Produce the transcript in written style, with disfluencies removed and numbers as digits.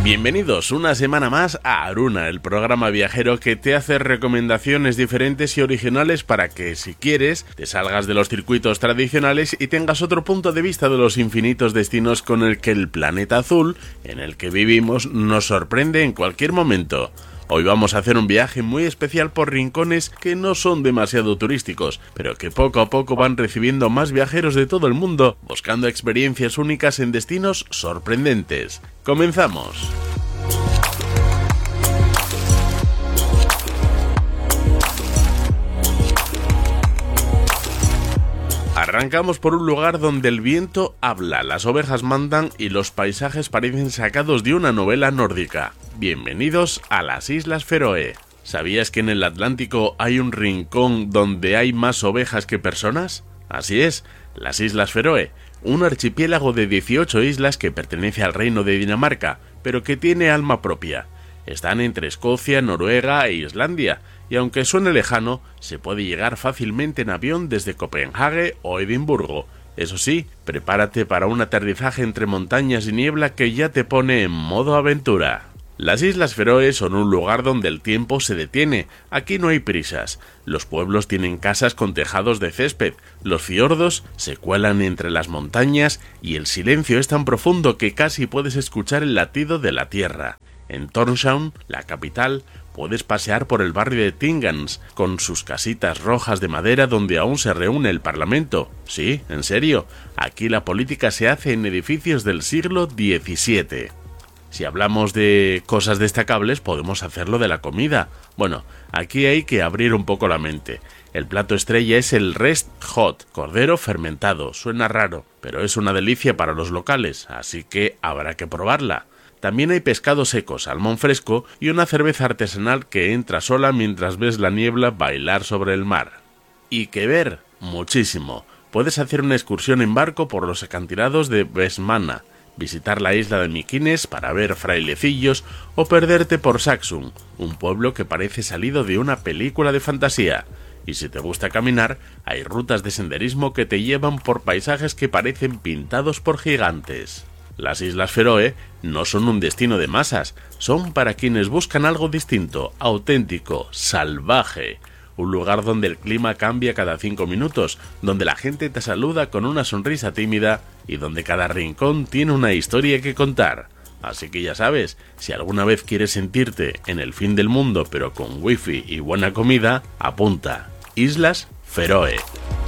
Bienvenidos una semana más a Aruna, el programa viajero que te hace recomendaciones diferentes y originales para que, si quieres, te salgas de los circuitos tradicionales y tengas otro punto de vista de los infinitos destinos con el que el planeta azul, en el que vivimos, nos sorprende en cualquier momento. Hoy vamos a hacer un viaje muy especial por rincones que no son demasiado turísticos, pero que poco a poco van recibiendo más viajeros de todo el mundo, buscando experiencias únicas en destinos sorprendentes. ¡Comenzamos! Arrancamos por un lugar donde el viento habla, las ovejas mandan y los paisajes parecen sacados de una novela nórdica. Bienvenidos a las Islas Feroe. ¿Sabías que en el Atlántico hay un rincón donde hay más ovejas que personas? Así es, las Islas Feroe, un archipiélago de 18 islas que pertenece al Reino de Dinamarca, pero que tiene alma propia. Están entre Escocia, Noruega e Islandia, y aunque suene lejano, se puede llegar fácilmente en avión desde Copenhague o Edimburgo. Eso sí, prepárate para un aterrizaje entre montañas y niebla que ya te pone en modo aventura. Las Islas Feroe son un lugar donde el tiempo se detiene, aquí no hay prisas. Los pueblos tienen casas con tejados de césped, los fiordos se cuelan entre las montañas y el silencio es tan profundo que casi puedes escuchar el latido de la tierra. En Tórshavn, la capital, puedes pasear por el barrio de Tingans, con sus casitas rojas de madera donde aún se reúne el Parlamento. Sí, en serio, aquí la política se hace en edificios del siglo XVII. Si hablamos de cosas destacables, podemos hacerlo de la comida. Bueno, aquí hay que abrir un poco la mente. El plato estrella es el Rest Hot, cordero fermentado. Suena raro, pero es una delicia para los locales, así que habrá que probarla. También hay pescado seco, salmón fresco y una cerveza artesanal que entra sola mientras ves la niebla bailar sobre el mar. Y que ver, muchísimo. Puedes hacer una excursión en barco por los acantilados de Vestmanna, visitar la isla de Mykines para ver frailecillos o perderte por Saxum, un pueblo que parece salido de una película de fantasía. Y si te gusta caminar, hay rutas de senderismo que te llevan por paisajes que parecen pintados por gigantes. Las Islas Feroe no son un destino de masas, son para quienes buscan algo distinto, auténtico, salvaje. Un lugar donde el clima cambia cada 5 minutos, donde la gente te saluda con una sonrisa tímida y donde cada rincón tiene una historia que contar. Así que ya sabes, si alguna vez quieres sentirte en el fin del mundo pero con wifi y buena comida, apunta, Islas Feroe.